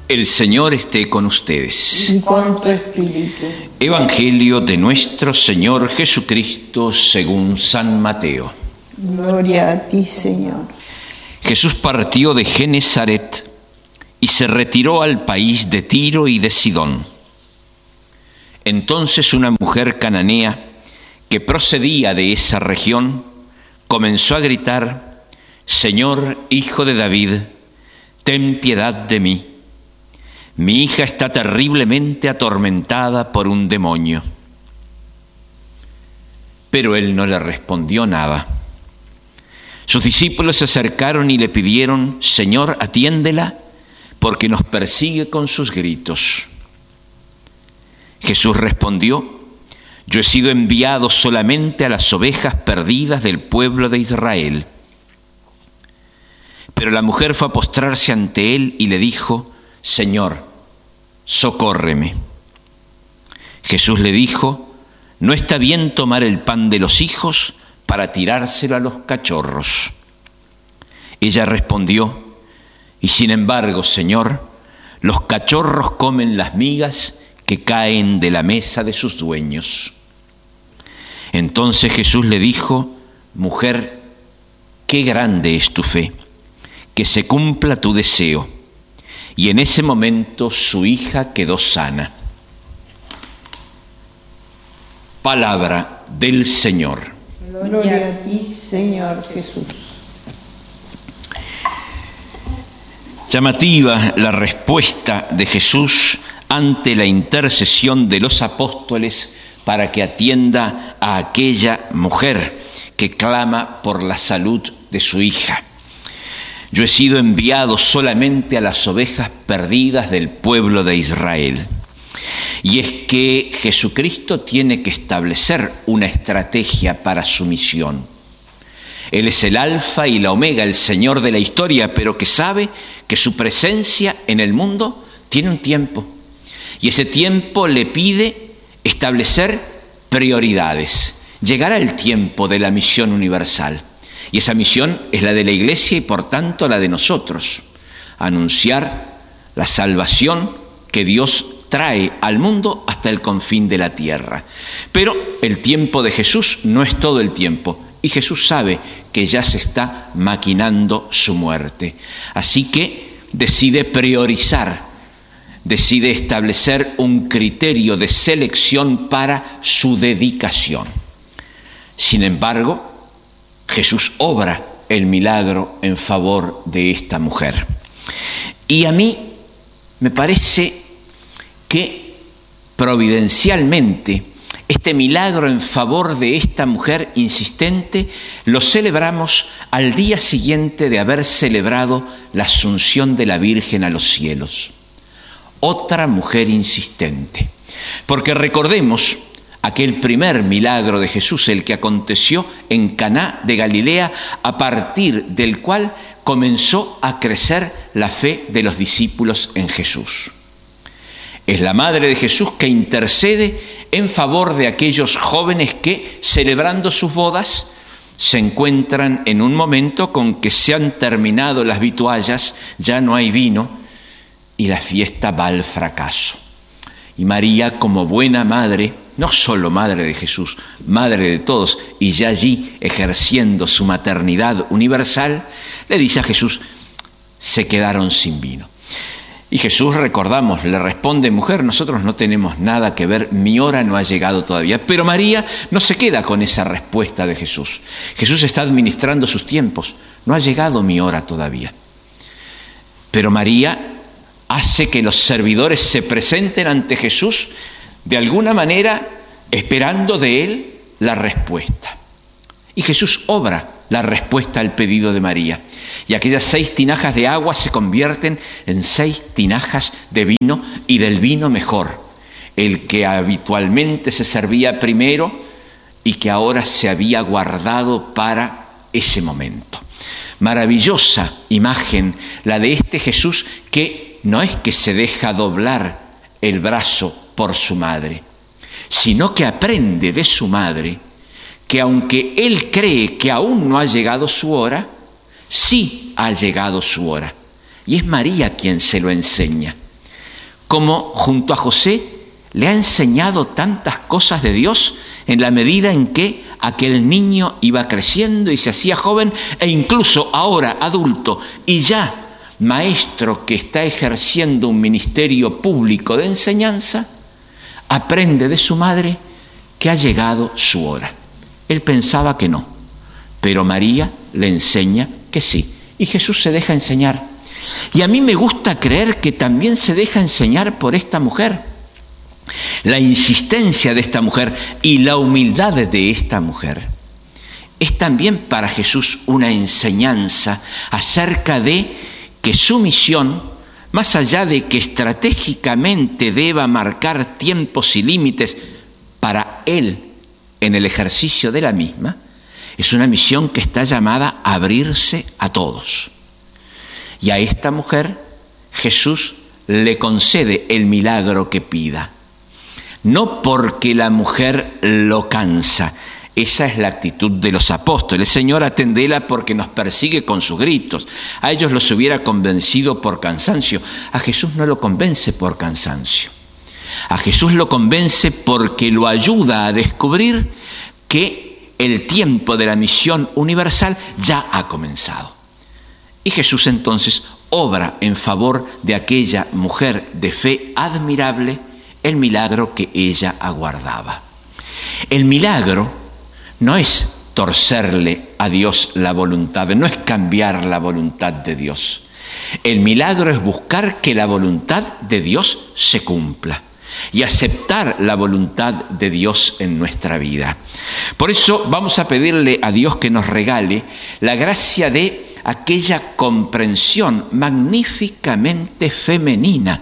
El Señor esté con ustedes. Y con tu espíritu. Evangelio de nuestro Señor Jesucristo según San Mateo. Gloria a ti, Señor. Jesús partió de Genesaret y se retiró al país de Tiro y de Sidón. Entonces una mujer cananea que procedía de esa región comenzó a gritar: Señor, Hijo de David, ten piedad de mí. Mi hija está terriblemente atormentada por un demonio. Pero él no le respondió nada. Sus discípulos se acercaron y le pidieron: Señor, atiéndela, porque nos persigue con sus gritos. Jesús respondió: Yo he sido enviado solamente a las ovejas perdidas del pueblo de Israel. Pero la mujer fue a postrarse ante él y le dijo: Señor, socórreme. Jesús le dijo: No está bien tomar el pan de los hijos para tirárselo a los cachorros. Ella respondió: Y sin embargo, Señor, los cachorros comen las migas que caen de la mesa de sus dueños. Entonces Jesús le dijo: Mujer, qué grande es tu fe, que se cumpla tu deseo. Y en ese momento su hija quedó sana. Palabra del Señor. Gloria a ti, Señor Jesús. Llamativa la respuesta de Jesús ante la intercesión de los apóstoles para que atienda a aquella mujer que clama por la salud de su hija. Yo he sido enviado solamente a las ovejas perdidas del pueblo de Israel. Y es que Jesucristo tiene que establecer una estrategia para su misión. Él es el alfa y la omega, el Señor de la historia, pero que sabe que su presencia en el mundo tiene un tiempo. Y ese tiempo le pide establecer prioridades. Llegará el tiempo de la misión universal. Y esa misión es la de la Iglesia y por tanto la de nosotros. Anunciar la salvación que Dios trae al mundo hasta el confín de la tierra. Pero el tiempo de Jesús no es todo el tiempo. Y Jesús sabe que ya se está maquinando su muerte. Así que decide priorizar, decide establecer un criterio de selección para su dedicación. Sin embargo, Jesús obra el milagro en favor de esta mujer. Y a mí me parece que providencialmente este milagro en favor de esta mujer insistente lo celebramos al día siguiente de haber celebrado la asunción de la Virgen a los cielos. Otra mujer insistente. Porque recordemos aquel primer milagro de Jesús, el que aconteció en Caná de Galilea, a partir del cual comenzó a crecer la fe de los discípulos en Jesús. Es la madre de Jesús que intercede en favor de aquellos jóvenes que, celebrando sus bodas, se encuentran en un momento con que se han terminado las vituallas, ya no hay vino y la fiesta va al fracaso. Y María, como buena madre, no solo madre de Jesús, madre de todos, y ya allí ejerciendo su maternidad universal, le dice a Jesús: se quedaron sin vino. Y Jesús, recordamos, le responde: mujer, nosotros no tenemos nada que ver, mi hora no ha llegado todavía. Pero María no se queda con esa respuesta de Jesús. Jesús está administrando sus tiempos, no ha llegado mi hora todavía. Pero María hace que los servidores se presenten ante Jesús de alguna manera esperando de él la respuesta. Y Jesús obra la respuesta al pedido de María. Y aquellas 6 tinajas de agua se convierten en 6 tinajas de vino, y del vino mejor, el que habitualmente se servía primero y que ahora se había guardado para ese momento. Maravillosa imagen la de este Jesús, que no es que se deja doblar el brazo por su madre, sino que aprende de su madre que aunque él cree que aún no ha llegado su hora, sí ha llegado su hora. Y es María quien se lo enseña. como junto a José le ha enseñado tantas cosas de Dios en la medida en que aquel niño iba creciendo y se hacía joven, e incluso ahora adulto y ya maestro que está ejerciendo un ministerio público de enseñanza, aprende de su madre que ha llegado su hora. Él pensaba que no, pero María le enseña que sí, y Jesús se deja enseñar. Y a mí me gusta creer que también se deja enseñar por esta mujer. La insistencia de esta mujer y la humildad de esta mujer es también para Jesús una enseñanza acerca de que su misión, más allá de que estratégicamente deba marcar tiempos y límites para él en el ejercicio de la misma, es una misión que está llamada a abrirse a todos. Y a esta mujer Jesús le concede el milagro que pida. No porque la mujer lo cansa. Esa es la actitud de los apóstoles. Señor, atendela porque nos persigue con sus gritos. A ellos los hubiera convencido por cansancio. A Jesús no lo convence por cansancio. A Jesús lo convence porque lo ayuda a descubrir que el tiempo de la misión universal ya ha comenzado. Y Jesús entonces obra en favor de aquella mujer de fe admirable el milagro que ella aguardaba. El milagro no es torcerle a Dios la voluntad, no es cambiar la voluntad de Dios. El milagro es buscar que la voluntad de Dios se cumpla y aceptar la voluntad de Dios en nuestra vida. Por eso vamos a pedirle a Dios que nos regale la gracia de aquella comprensión magníficamente femenina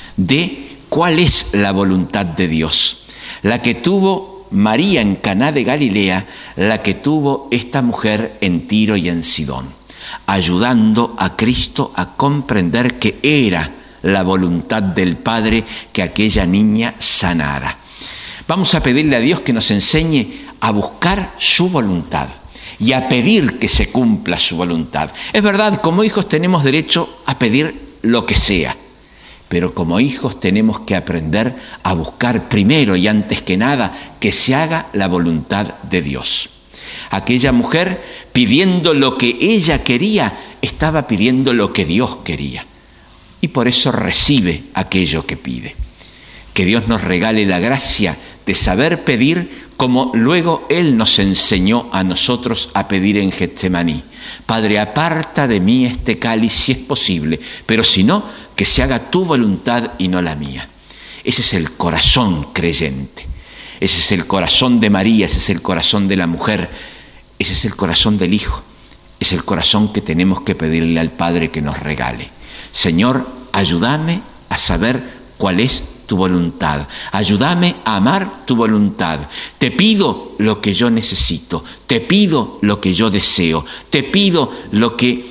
de cuál es la voluntad de Dios, la que tuvo María en Caná de Galilea, la que tuvo esta mujer en Tiro y en Sidón, ayudando a Cristo a comprender que era la voluntad del Padre que aquella niña sanara. Vamos a pedirle a Dios que nos enseñe a buscar su voluntad y a pedir que se cumpla su voluntad. Es verdad, como hijos tenemos derecho a pedir lo que sea, pero como hijos tenemos que aprender a buscar primero y antes que nada que se haga la voluntad de Dios. Aquella mujer, pidiendo lo que ella quería, estaba pidiendo lo que Dios quería. Y por eso recibe aquello que pide. Que Dios nos regale la gracia de saber pedir como luego Él nos enseñó a nosotros a pedir en Getsemaní. Padre, aparta de mí este cáliz si es posible, pero si no, que se haga tu voluntad y no la mía. Ese es el corazón creyente. Ese es el corazón de María, ese es el corazón de la mujer, ese es el corazón del Hijo. Es el corazón que tenemos que pedirle al Padre que nos regale. Señor, ayúdame a saber cuál es tu voluntad. Ayúdame a amar tu voluntad. Te pido lo que yo necesito. Te pido lo que yo deseo. Te pido lo que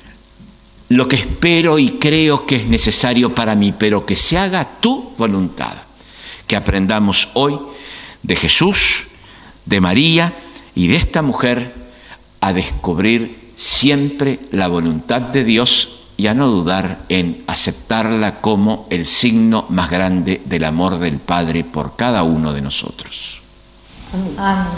espero y creo que es necesario para mí, pero que se haga tu voluntad. Que aprendamos hoy de Jesús, de María y de esta mujer a descubrir siempre la voluntad de Dios y a no dudar en aceptarla como el signo más grande del amor del Padre por cada uno de nosotros. Amén.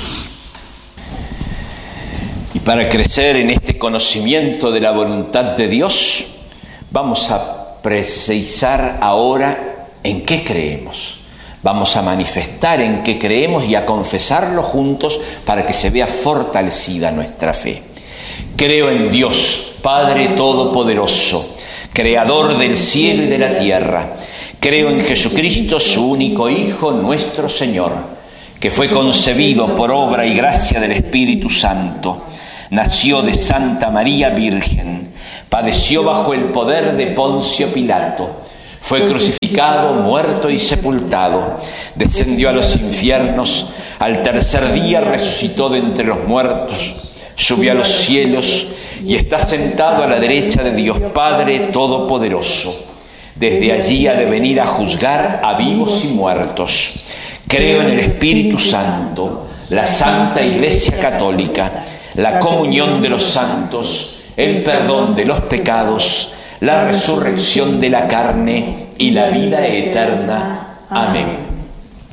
Y para crecer en este conocimiento de la voluntad de Dios, vamos a precisar ahora en qué creemos. Vamos a manifestar en qué creemos y a confesarlo juntos para que se vea fortalecida nuestra fe. Creo en Dios, Padre Todopoderoso, Creador del cielo y de la tierra. Creo en Jesucristo, su único Hijo, nuestro Señor, que fue concebido por obra y gracia del Espíritu Santo. Nació de Santa María Virgen, padeció bajo el poder de Poncio Pilato, fue crucificado, muerto y sepultado, descendió a los infiernos, al tercer día resucitó de entre los muertos, subió a los cielos y está sentado a la derecha de Dios Padre Todopoderoso. Desde allí ha de venir a juzgar a vivos y muertos. Creo en el Espíritu Santo, la Santa Iglesia Católica, la comunión de los santos, el perdón de los pecados, la resurrección de la carne y la vida eterna. Amén.